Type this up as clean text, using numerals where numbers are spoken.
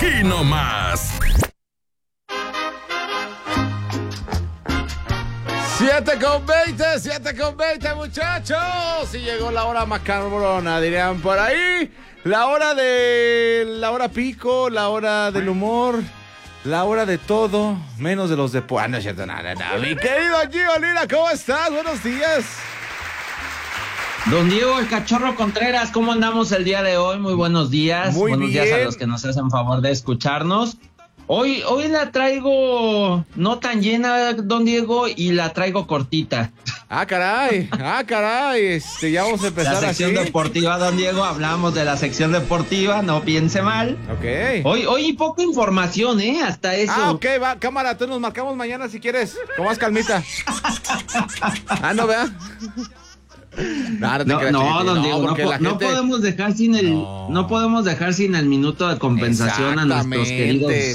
aquí nomás. 7:20, muchachos. Y llegó la hora macabrona, dirían por ahí. La hora pico, la hora del humor, la hora de todo, menos de los de... no es cierto, nada. Mi querido Gio Lira, ¿cómo estás? Buenos días. Don Diego, el Cachorro Contreras, ¿cómo andamos el día de hoy? Muy buenos días. Muy buenos bien. días a los que nos hacen favor de escucharnos. Hoy la traigo no tan llena, don Diego, y la traigo cortita. Ah, caray. Ya vamos a empezar La sección así. deportiva, don Diego, hablamos de la sección deportiva, no piense mal. Ok. Hoy poca información, hasta eso. Ok, va, cámara, entonces nos marcamos mañana si quieres, con más calmita. No, vea. No, don Diego, no podemos dejar sin el minuto de compensación a nuestros queridos